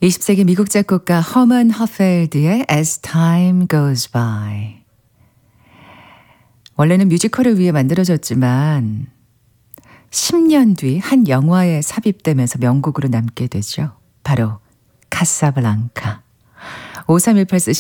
20세기 미국 작곡가 허먼 허펠드의 As Time Goes By. 원래는 뮤지컬을 위해 만들어졌지만 10년 뒤 한 영화에 삽입되면서 명곡으로 남게 되죠. 바로 카사블랑카. 5318 쓰신